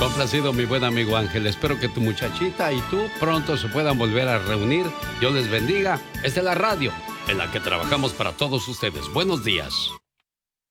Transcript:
Complacido, mi buen amigo Ángel. Espero que tu muchachita y tú pronto se puedan volver a reunir. Dios les bendiga. Esta es la radio en la que trabajamos para todos ustedes. Buenos días.